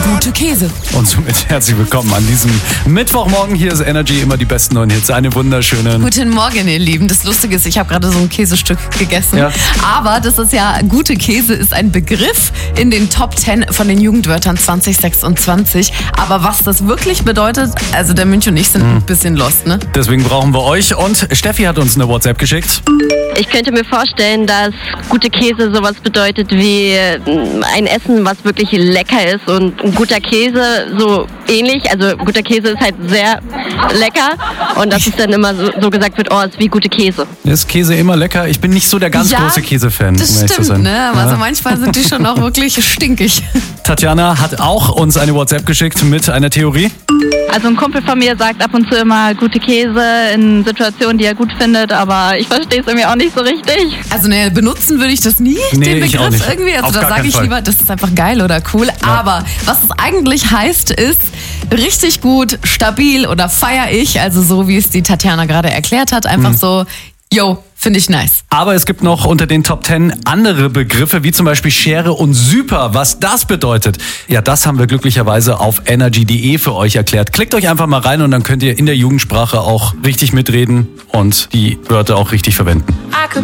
Gute Käse. Und somit herzlich willkommen an diesem Mittwochmorgen. Hier ist Energy, immer die besten neuen Hits. Eine wunderschöne... Guten Morgen, ihr Lieben. Das Lustige ist, ich habe gerade so ein Käsestück gegessen. Ja. Aber das ist ja, gute Käse ist ein Begriff in den Top 10 von den Jugendwörtern 2026. Aber was das wirklich bedeutet, also der Münch und ich sind ein bisschen lost, ne? Deswegen brauchen wir euch. Und Steffi hat uns eine WhatsApp geschickt. Ich könnte mir vorstellen, dass gute Käse sowas bedeutet wie ein Essen, was wirklich lecker ist, und ein guter Käse so ähnlich. Also guter Käse ist halt sehr lecker und dass es dann immer so gesagt wird, oh, ist wie gute Käse. Ist Käse immer lecker? Ich bin nicht so der ganz große Käsefan. Das um ehrlich zu stimmt, sein. ne? Aber also manchmal sind die schon auch wirklich stinkig. Tatjana hat auch uns eine WhatsApp geschickt mit einer Theorie. Also ein Kumpel von mir sagt ab und zu immer gute Käse in Situationen, die er gut findet, aber ich verstehe es irgendwie auch nicht so richtig. Also ne, benutzen würde ich das nie, den ich auch Begriff nicht. irgendwie. Also Auf da gar sage keinen ich Fall. lieber, das ist einfach geil oder cool. Ja. Aber was es eigentlich heißt, ist richtig gut, stabil oder feier ich. Also so, wie es die Tatjana gerade erklärt hat. Einfach so, yo, finde ich nice. Aber es gibt noch unter den Top 10 andere Begriffe, wie zum Beispiel Schere und Super. Was das bedeutet, ja, das haben wir glücklicherweise auf energy.de für euch erklärt. Klickt euch einfach mal rein und dann könnt ihr in der Jugendsprache auch richtig mitreden und die Wörter auch richtig verwenden. I could